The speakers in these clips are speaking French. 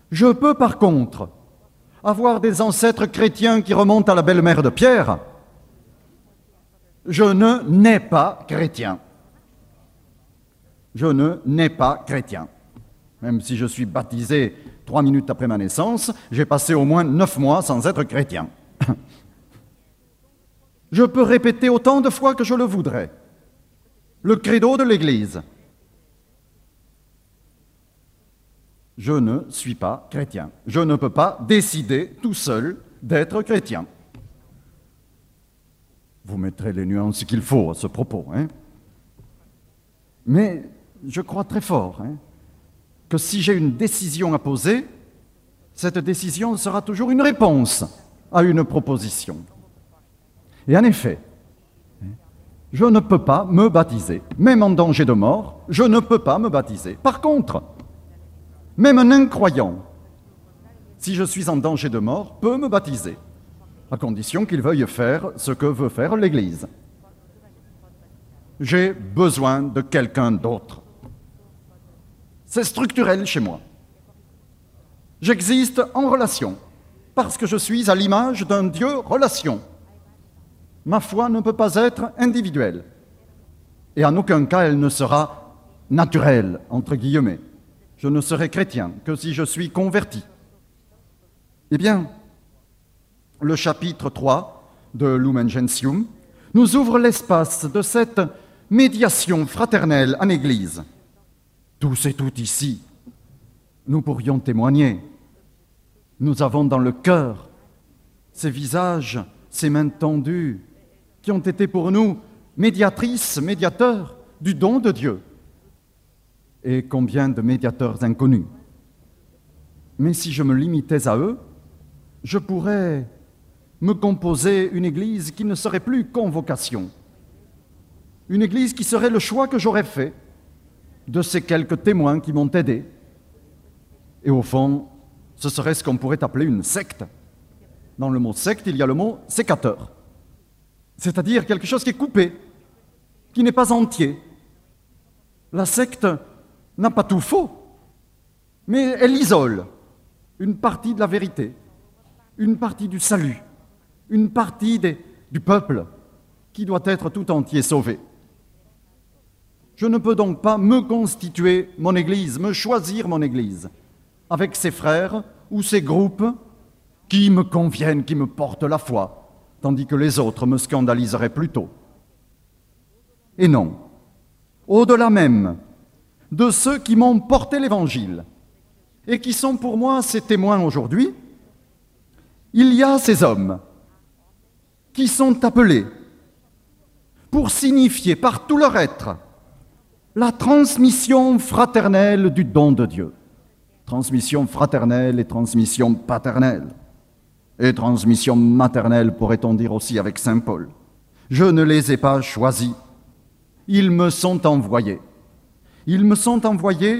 Je peux par contre avoir des ancêtres chrétiens qui remontent à la belle-mère de Pierre. Je ne nais pas chrétien. Je ne nais pas chrétien. Même si je suis baptisé 3 minutes après ma naissance, j'ai passé au moins 9 mois sans être chrétien. Je peux répéter autant de fois que je le voudrais le credo de l'Église. Je ne suis pas chrétien. Je ne peux pas décider tout seul d'être chrétien. Vous mettrez les nuances qu'il faut à ce propos. Mais je crois très fort que si j'ai une décision à poser, cette décision sera toujours une réponse à une proposition. Et en effet, je ne peux pas me baptiser. Même en danger de mort, je ne peux pas me baptiser. Par contre, même un incroyant, si je suis en danger de mort, peut me baptiser, à condition qu'il veuille faire ce que veut faire l'Église. J'ai besoin de quelqu'un d'autre. C'est structurel chez moi. J'existe en relation, parce que je suis à l'image d'un Dieu relation. Ma foi ne peut pas être individuelle. Et en aucun cas, elle ne sera naturelle, entre guillemets. Je ne serai chrétien que si je suis converti. Eh bien, le chapitre 3 de Lumen Gentium nous ouvre l'espace de cette médiation fraternelle en Église. Tous et toutes ici, nous pourrions témoigner. Nous avons dans le cœur ces visages, ces mains tendues, qui ont été pour nous médiatrices, médiateurs du don de Dieu. Et combien de médiateurs inconnus. Mais si je me limitais à eux, je pourrais me composer une Église qui ne serait plus convocation. Une Église qui serait le choix que j'aurais fait de ces quelques témoins qui m'ont aidé. Et au fond, ce serait ce qu'on pourrait appeler une secte. Dans le mot secte, il y a le mot sécateur. C'est-à-dire quelque chose qui est coupé, qui n'est pas entier. La secte n'a pas tout faux, mais elle isole une partie de la vérité, une partie du salut, une partie du peuple qui doit être tout entier sauvé. Je ne peux donc pas me constituer mon Église, me choisir mon Église, avec ces frères ou ces groupes qui me conviennent, qui me portent la foi, tandis que les autres me scandaliseraient plutôt. Et non, au-delà même de ceux qui m'ont porté l'Évangile et qui sont pour moi ces témoins aujourd'hui, il y a ces hommes qui sont appelés pour signifier par tout leur être la transmission fraternelle du don de Dieu. Transmission fraternelle et transmission paternelle. Et transmission maternelle, pourrait-on dire aussi avec saint Paul. Je ne les ai pas choisis. Ils me sont envoyés. Ils sont envoyés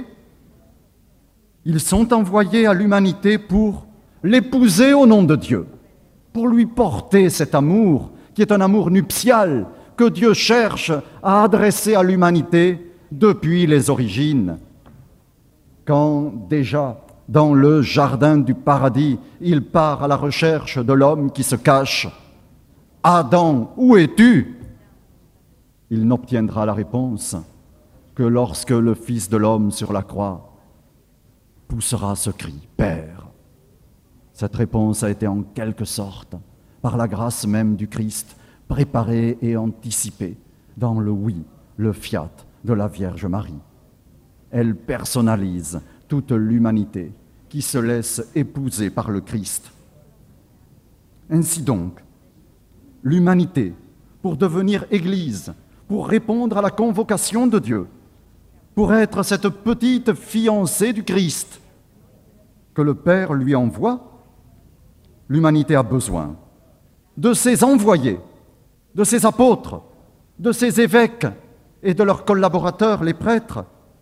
à l'humanité pour l'épouser au nom de Dieu, pour lui porter cet amour qui est un amour nuptial que Dieu cherche à adresser à l'humanité depuis les origines. Quand déjà, dans le jardin du paradis, il part à la recherche de l'homme qui se cache. « Adam, où es-tu » Il n'obtiendra la réponse que lorsque le Fils de l'homme sur la croix poussera ce cri « Père ». Cette réponse a été en quelque sorte, par la grâce même du Christ, préparée et anticipée dans le oui, le fiat de la Vierge Marie. Elle personnalise toute l'humanité qui se laisse épouser par le Christ. Ainsi donc, l'humanité, pour devenir Église, pour répondre à la convocation de Dieu, pour être cette petite fiancée du Christ que le Père lui envoie, l'humanité a besoin de ses envoyés, de ses apôtres, de ses évêques et de leurs collaborateurs, les prêtres,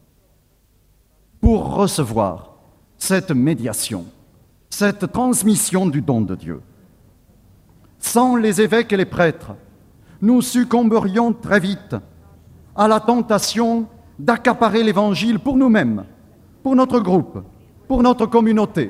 pour recevoir cette médiation, cette transmission du don de Dieu. Sans les évêques et les prêtres, nous succomberions très vite à la tentation d'accaparer l'Évangile pour nous-mêmes, pour notre groupe, pour notre communauté.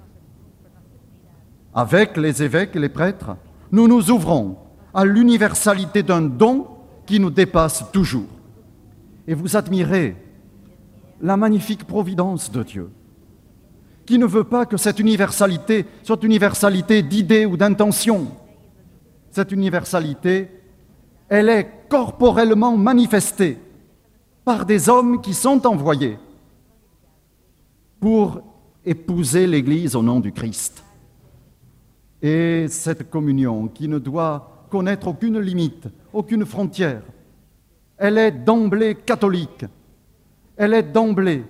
Avec les évêques et les prêtres, nous nous ouvrons à l'universalité d'un don qui nous dépasse toujours. Et vous admirez la magnifique providence de Dieu, qui ne veut pas que cette universalité soit universalité d'idées ou d'intentions. Cette universalité, elle est corporellement manifestée par des hommes qui sont envoyés pour épouser l'Église au nom du Christ. Et cette communion qui ne doit connaître aucune limite, aucune frontière, elle est d'emblée catholique, elle est d'emblée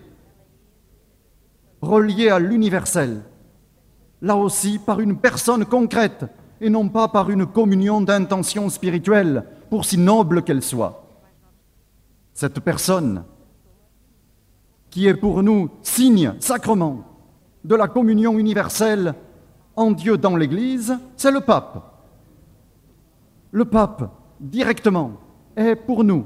reliée à l'universel, là aussi par une personne concrète et non pas par une communion d'intentions spirituelles, pour si noble qu'elle soit. Cette personne qui est pour nous signe, sacrement de la communion universelle en Dieu dans l'Église, c'est le pape. Le pape, directement, est pour nous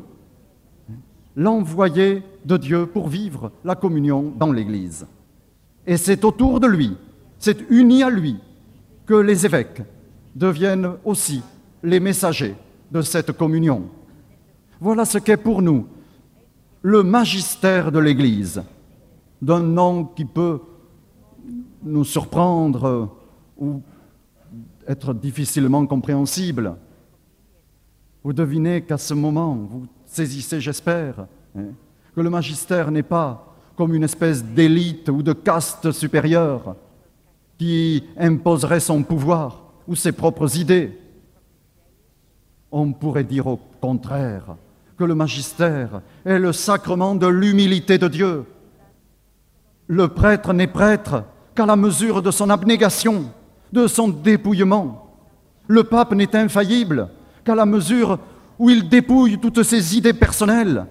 l'envoyé de Dieu pour vivre la communion dans l'Église. Et c'est autour de lui, c'est uni à lui, que les évêques deviennent aussi les messagers de cette communion. Voilà ce qu'est pour nous le magistère de l'Église, d'un nom qui peut nous surprendre ou être difficilement compréhensible. Vous devinez qu'à ce moment, vous saisissez, j'espère, que le magistère n'est pas comme une espèce d'élite ou de caste supérieure qui imposerait son pouvoir ou ses propres idées. On pourrait dire au contraire que le magistère est le sacrement de l'humilité de Dieu. Le prêtre n'est prêtre qu'à la mesure de son abnégation, de son dépouillement. Le pape n'est infaillible qu'à la mesure où il dépouille toutes ses idées personnelles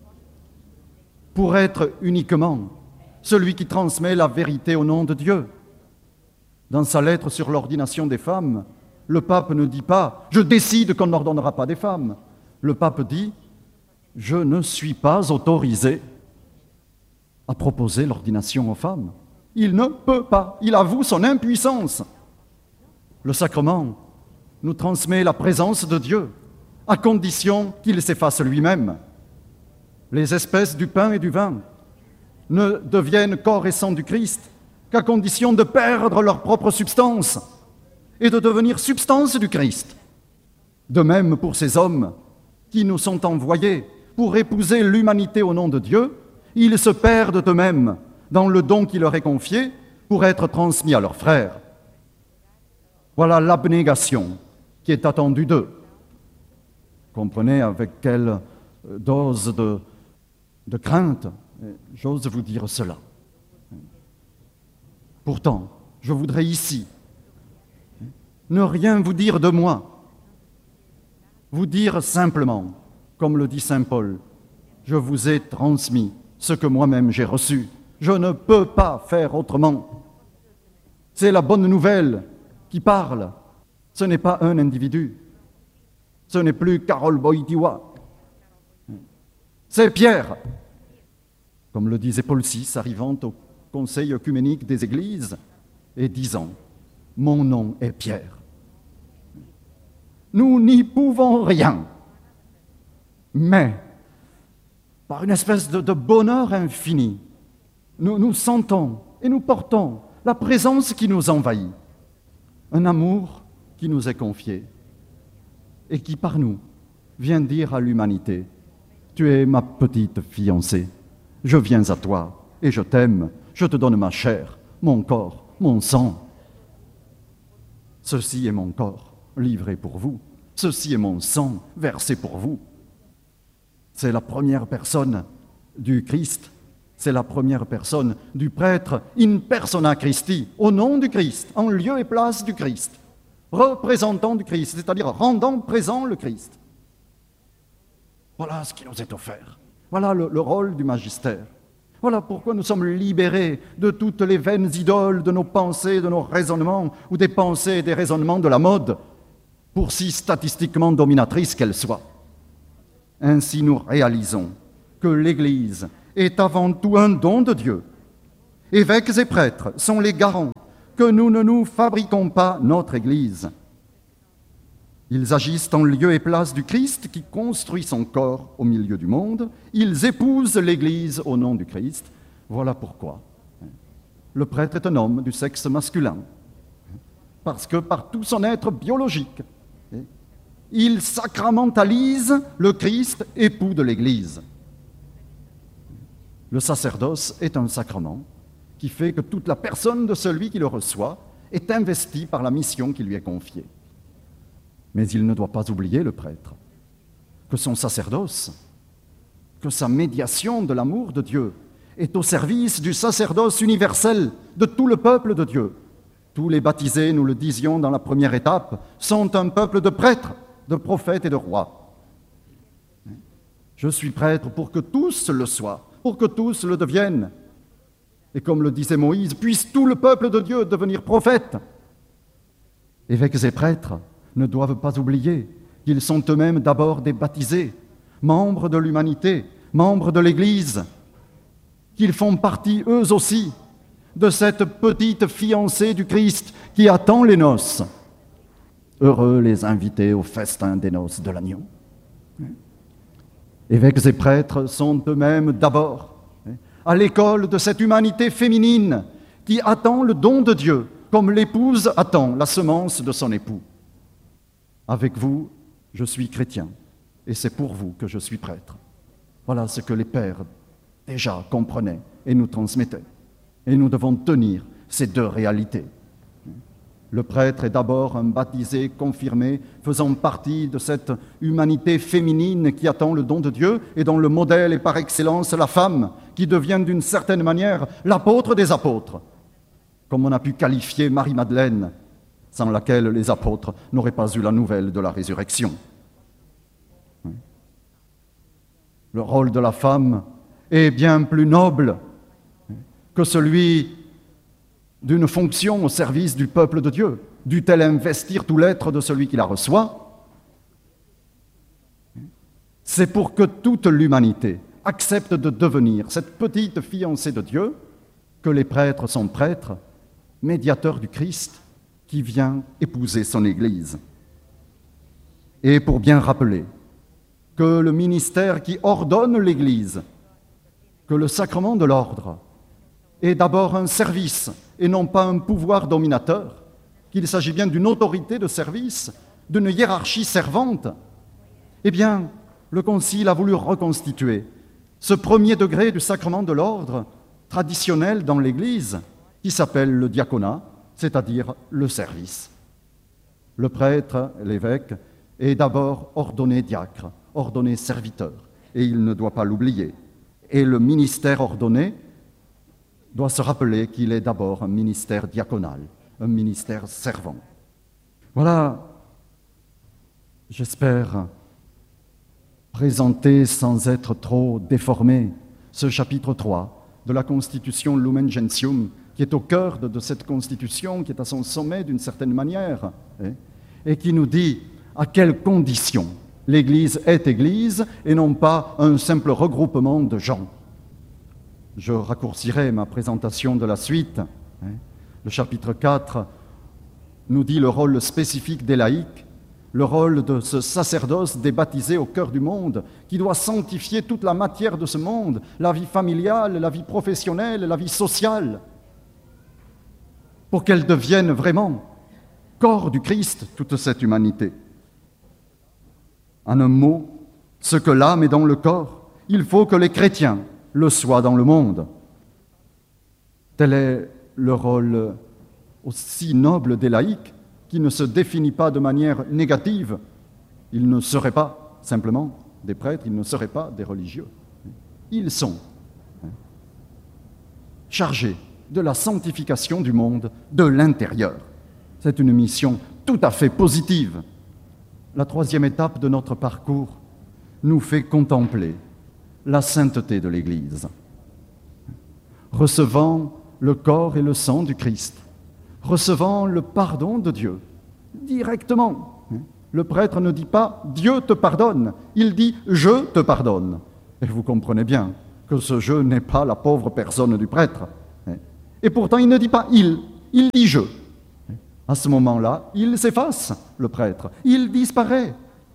pour être uniquement celui qui transmet la vérité au nom de Dieu. Dans sa lettre sur l'ordination des femmes, le pape ne dit pas « Je décide qu'on n'ordonnera pas des femmes ». Le pape dit « Je ne suis pas autorisé à proposer l'ordination aux femmes ». Il ne peut pas, il avoue son impuissance. Le sacrement nous transmet la présence de Dieu, à condition qu'il s'efface lui-même. Les espèces du pain et du vin ne deviennent corps et sang du Christ qu'à condition de perdre leur propre substance et de devenir substance du Christ. De même pour ces hommes qui nous sont envoyés pour épouser l'humanité au nom de Dieu, ils se perdent eux-mêmes dans le don qui leur est confié pour être transmis à leurs frères. Voilà l'abnégation qui est attendue d'eux. Comprenez avec quelle dose de crainte j'ose vous dire cela. Pourtant, je voudrais ici ne rien vous dire de moi, vous dire simplement, comme le dit saint Paul, je vous ai transmis ce que moi-même j'ai reçu. Je ne peux pas faire autrement. C'est la bonne nouvelle qui parle. Ce n'est pas un individu. Ce n'est plus Karol Wojtyła. C'est Pierre. Comme le disait Paul VI, arrivant au Conseil œcuménique des Églises et disant « Mon nom est Pierre ». Nous n'y pouvons rien, mais par une espèce de bonheur infini, nous sentons et nous portons la présence qui nous envahit, un amour qui nous est confié et qui, par nous, vient dire à l'humanité « Tu es ma petite fiancée, je viens à toi et je t'aime, je te donne ma chair, mon corps, mon sang. Ceci est mon corps, livré pour vous, ceci est mon sang, versé pour vous. » C'est la première personne du Christ, c'est la première personne du prêtre in persona Christi, au nom du Christ, en lieu et place du Christ, représentant du Christ, c'est-à-dire rendant présent le Christ. Voilà ce qui nous est offert. Voilà le rôle du magistère. Voilà pourquoi nous sommes libérés de toutes les vaines idoles de nos pensées, de nos raisonnements, ou des pensées et des raisonnements de la mode, pour si statistiquement dominatrices qu'elles soient. Ainsi nous réalisons que l'Église est avant tout un don de Dieu, Évêques et prêtres sont les garants que nous ne nous fabriquons pas notre Église. Ils agissent en lieu et place du Christ qui construit son corps au milieu du monde. Ils épousent l'Église au nom du Christ. Voilà pourquoi le prêtre est un homme du sexe masculin. Parce que par tout son être biologique, il sacramentalise le Christ, époux de l'Église. Le sacerdoce est un sacrement qui fait que toute la personne de celui qui le reçoit est investie par la mission qui lui est confiée. Mais il ne doit pas oublier, le prêtre, que son sacerdoce, que sa médiation de l'amour de Dieu est au service du sacerdoce universel de tout le peuple de Dieu. Tous les baptisés, nous le disions dans la première étape, sont un peuple de prêtres, de prophètes et de rois. Je suis prêtre pour que tous le soient, pour que tous le deviennent. Et comme le disait Moïse, puisse tout le peuple de Dieu devenir prophète. Évêques et prêtres ne doivent pas oublier qu'ils sont eux-mêmes d'abord des baptisés, membres de l'humanité, membres de l'Église, qu'ils font partie eux aussi de cette petite fiancée du Christ qui attend les noces. Heureux les invités au festin des noces de l'agneau. Évêques et prêtres sont eux-mêmes d'abord à l'école de cette humanité féminine qui attend le don de Dieu, comme l'épouse attend la semence de son époux. Avec vous, je suis chrétien, et c'est pour vous que je suis prêtre. Voilà ce que les pères déjà comprenaient et nous transmettaient. Et nous devons tenir ces deux réalités. Le prêtre est d'abord un baptisé confirmé, faisant partie de cette humanité féminine qui attend le don de Dieu et dont le modèle est par excellence la femme, qui devient d'une certaine manière l'apôtre des apôtres, comme on a pu qualifier Marie-Madeleine, sans laquelle les apôtres n'auraient pas eu la nouvelle de la résurrection. Le rôle de la femme est bien plus noble que celui d'une fonction au service du peuple de Dieu. Dut-elle investir tout l'être de celui qui la reçoit? C'est pour que toute l'humanité accepte de devenir cette petite fiancée de Dieu que les prêtres sont prêtres, médiateurs du Christ qui vient épouser son Église. Et pour bien rappeler que le ministère qui ordonne l'Église, que le sacrement de l'ordre, est d'abord un service et non pas un pouvoir dominateur, qu'il s'agit bien d'une autorité de service, d'une hiérarchie servante, eh bien, le Concile a voulu reconstituer ce premier degré du sacrement de l'ordre traditionnel dans l'Église, qui s'appelle le diaconat, c'est-à-dire le service. Le prêtre, l'évêque, est d'abord ordonné diacre, ordonné serviteur, et il ne doit pas l'oublier. Et le ministère ordonné doit se rappeler qu'il est d'abord un ministère diaconal, un ministère servant. Voilà, j'espère, présenter sans être trop déformé ce chapitre 3 de la Constitution Lumen Gentium, qui est au cœur de cette Constitution, qui est à son sommet d'une certaine manière, et qui nous dit à quelles conditions l'Église est Église et non pas un simple regroupement de gens. Je raccourcirai ma présentation de la suite. Le chapitre 4 nous dit le rôle spécifique des laïcs, le rôle de ce sacerdoce des baptisés au cœur du monde, qui doit sanctifier toute la matière de ce monde, la vie familiale, la vie professionnelle, la vie sociale, pour qu'elle devienne vraiment corps du Christ, toute cette humanité. En un mot, ce que l'âme est dans le corps, il faut que les chrétiens le soient dans le monde. Tel est le rôle aussi noble des laïcs, qui ne se définit pas de manière négative. Ils ne seraient pas simplement des prêtres, ils ne seraient pas des religieux. Ils sont chargés de la sanctification du monde de l'intérieur. C'est une mission tout à fait positive. La troisième étape de notre parcours nous fait contempler la sainteté de l'Église. Recevant le corps et le sang du Christ, recevant le pardon de Dieu directement. Le prêtre ne dit pas « Dieu te pardonne », il dit « Je te pardonne ». Et vous comprenez bien que ce « je » n'est pas la pauvre personne du prêtre, Et pourtant, il ne dit pas « il dit « je ». À ce moment-là, il s'efface, le prêtre. Il disparaît.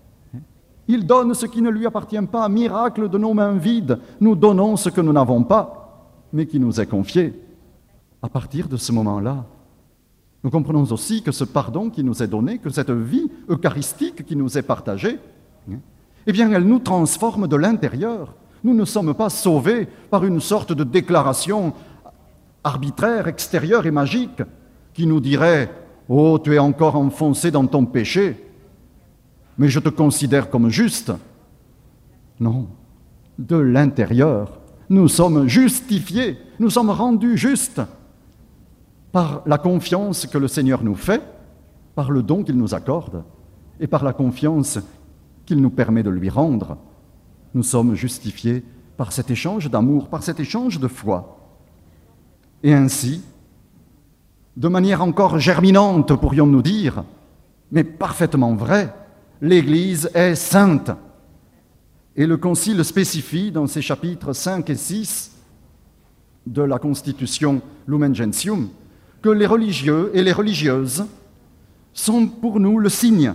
Il donne ce qui ne lui appartient pas. Miracle de nos mains vides, nous donnons ce que nous n'avons pas, mais qui nous est confié. À partir de ce moment-là, nous comprenons aussi que ce pardon qui nous est donné, que cette vie eucharistique qui nous est partagée, eh bien, elle nous transforme de l'intérieur. Nous ne sommes pas sauvés par une sorte de déclaration arbitraire, extérieure et magique qui nous dirait « Oh, tu es encore enfoncé dans ton péché, mais je te considère comme juste. » Non, de l'intérieur, nous sommes justifiés, nous sommes rendus justes par la confiance que le Seigneur nous fait, par le don qu'il nous accorde et par la confiance qu'il nous permet de lui rendre. Nous sommes justifiés par cet échange d'amour, par cet échange de foi. Et ainsi, de manière encore germinante, pourrions-nous dire, mais parfaitement vraie, l'Église est sainte. Et le Concile spécifie dans ses chapitres 5 et 6 de la Constitution Lumen Gentium que les religieux et les religieuses sont pour nous le signe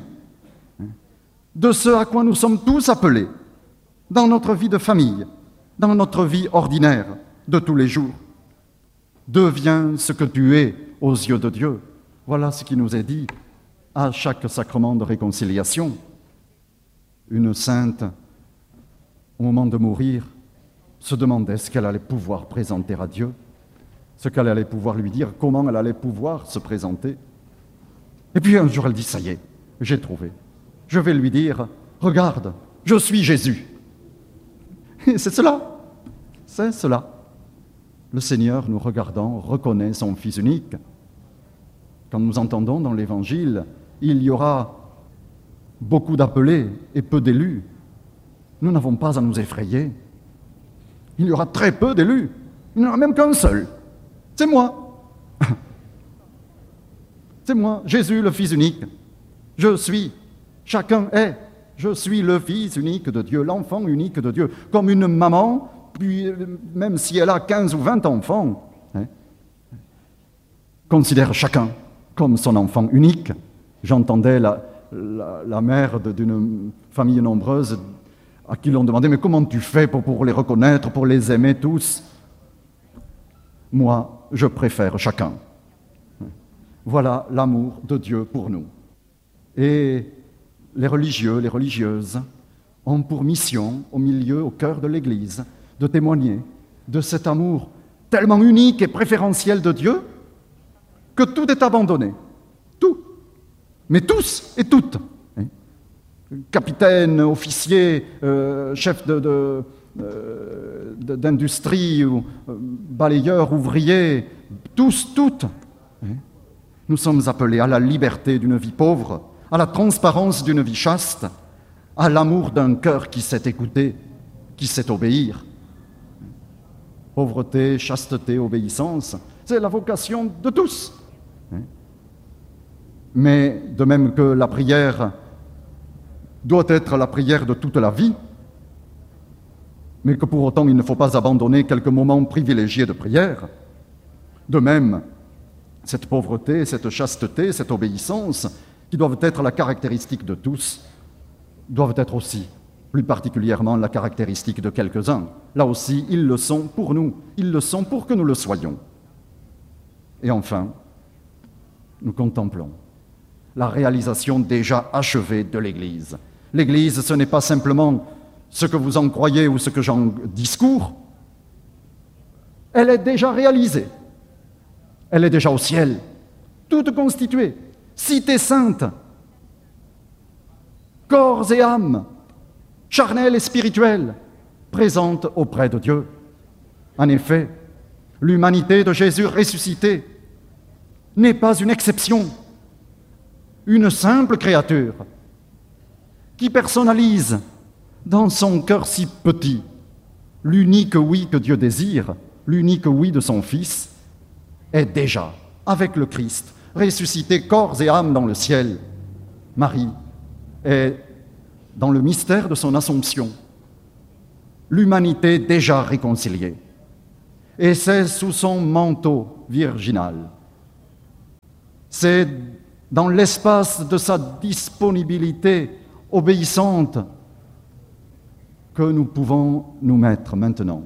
de ce à quoi nous sommes tous appelés dans notre vie de famille, dans notre vie ordinaire de tous les jours. Deviens ce que tu es aux yeux de Dieu. Voilà ce qui nous est dit à chaque sacrement de réconciliation. Une sainte, au moment de mourir, se demandait ce qu'elle allait pouvoir présenter à Dieu, ce qu'elle allait pouvoir lui dire, comment elle allait pouvoir se présenter. Et puis un jour, elle dit, ça y est, j'ai trouvé. Je vais lui dire, regarde, je suis Jésus. Et c'est cela, c'est cela. Le Seigneur, nous regardant, reconnaît son Fils unique. Quand nous entendons dans l'Évangile, il y aura beaucoup d'appelés et peu d'élus. Nous n'avons pas à nous effrayer. Il y aura très peu d'élus. Il n'y en aura même qu'un seul. C'est moi. C'est moi, Jésus, le Fils unique. Je suis, chacun est. Je suis le Fils unique de Dieu, l'enfant unique de Dieu. Comme une maman, puis même si elle a 15 ou 20 enfants, considère chacun comme son enfant unique. J'entendais la mère d'une famille nombreuse à qui l'on demandait « Mais comment tu fais pour les reconnaître, pour les aimer tous ?» Moi, je préfère chacun. Voilà l'amour de Dieu pour nous. Et les religieux, les religieuses ont pour mission, au cœur de l'Église, de témoigner de cet amour tellement unique et préférentiel de Dieu que tout est abandonné. Tout. Mais tous et toutes. Capitaine, officier, chef d'industrie, ou balayeur, ouvrier, tous, toutes. Nous sommes appelés à la liberté d'une vie pauvre, à la transparence d'une vie chaste, à l'amour d'un cœur qui sait écouter, qui sait obéir. Pauvreté, chasteté, obéissance, c'est la vocation de tous. Mais de même que la prière doit être la prière de toute la vie, mais que pour autant il ne faut pas abandonner quelques moments privilégiés de prière, de même, cette pauvreté, cette chasteté, cette obéissance, qui doivent être la caractéristique de tous, doivent être aussi, plus particulièrement, la caractéristique de quelques-uns. Là aussi, ils le sont pour nous, ils le sont pour que nous le soyons. Et enfin, nous contemplons la réalisation déjà achevée de l'Église. L'Église, ce n'est pas simplement ce que vous en croyez ou ce que j'en discours, elle est déjà réalisée. Elle est déjà au ciel, toute constituée, cité sainte, corps et âme, charnelle et spirituelle, présente auprès de Dieu. En effet, l'humanité de Jésus ressuscité n'est pas une exception, une simple créature qui personnalise dans son cœur si petit l'unique oui que Dieu désire, l'unique oui de son Fils, est déjà, avec le Christ, ressuscité corps et âme dans le ciel. Marie est dans le mystère de son Assomption, l'humanité déjà réconciliée. et c'est sous son manteau virginal. C'est dans l'espace de sa disponibilité obéissante que nous pouvons nous mettre maintenant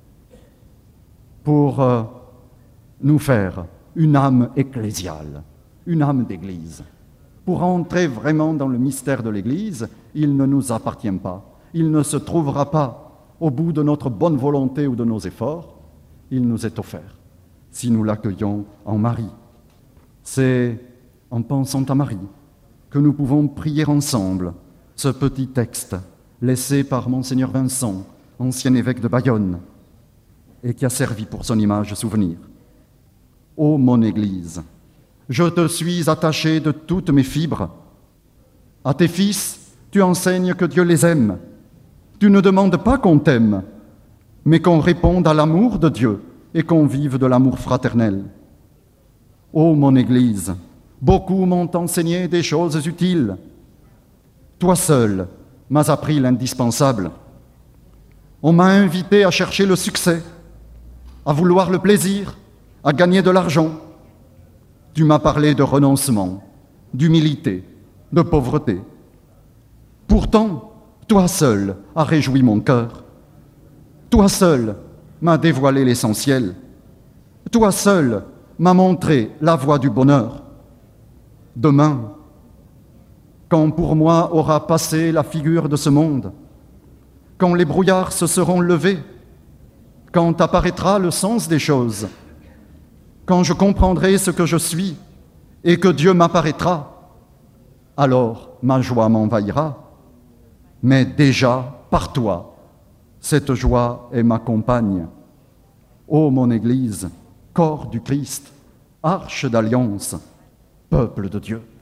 pour nous faire une âme ecclésiale, une âme d'Église. Pour entrer vraiment dans le mystère de l'Église, il ne nous appartient pas. Il ne se trouvera pas au bout de notre bonne volonté ou de nos efforts. Il nous est offert si nous l'accueillons en Marie. C'est en pensant à Marie que nous pouvons prier ensemble ce petit texte laissé par Monseigneur Vincent, ancien évêque de Bayonne, et qui a servi pour son image souvenir. Ô mon Église, je te suis attaché de toutes mes fibres. À tes fils, tu enseignes que Dieu les aime. Tu ne demandes pas qu'on t'aime, mais qu'on réponde à l'amour de Dieu et qu'on vive de l'amour fraternel. Ô mon Église, beaucoup m'ont enseigné des choses utiles. Toi seul m'as appris l'indispensable. On m'a invité à chercher le succès, à vouloir le plaisir, à gagner de l'argent. Tu m'as parlé de renoncement, d'humilité, de pauvreté. Pourtant, toi seul as réjoui mon cœur. Toi seul m'as dévoilé l'essentiel. Toi seul m'as montré la voie du bonheur. Demain, quand pour moi aura passé la figure de ce monde, quand les brouillards se seront levés, quand apparaîtra le sens des choses, quand je comprendrai ce que je suis et que Dieu m'apparaîtra, alors ma joie m'envahira. Mais déjà, par toi, cette joie est ma compagne. Ô mon Église, corps du Christ, arche d'alliance, peuple de Dieu.